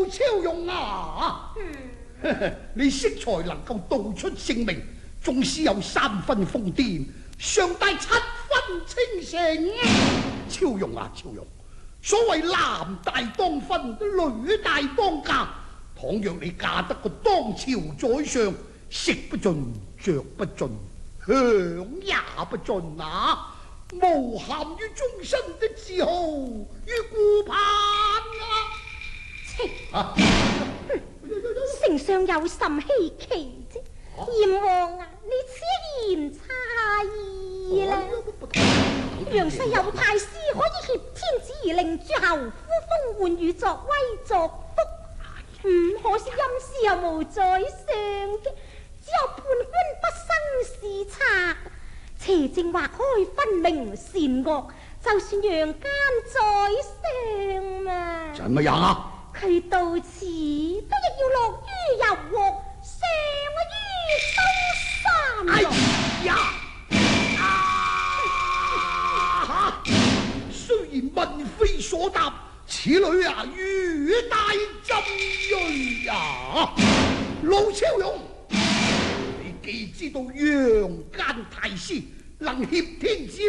超勇啊！你適才能夠道出姓名，縱使有3分瘋癲，尚帶7分清醒。超勇啊，超勇！所謂男大當婚，女大當嫁。倘若你嫁得個當朝宰相，食不盡，着不盡，享也不盡啊！無限於終身的自豪與顧盼啊！ 丞相有甚稀奇啫？閻王啊，你此言差異啦！楊世有太師可以挾天子而令諸侯呼風喚雨作威作福，可惜陰司又無宰相嘅，只有判官不生是賊。邪正劃開分明善惡，就算陽間宰相嘛， 怎麼樣啊？ 佢到此都亦要落於油鑊，上於刀山。 哎呀！雖然問非所答，此女啊語帶針銳啊！老超勇，你既知道陽間太師能挾天子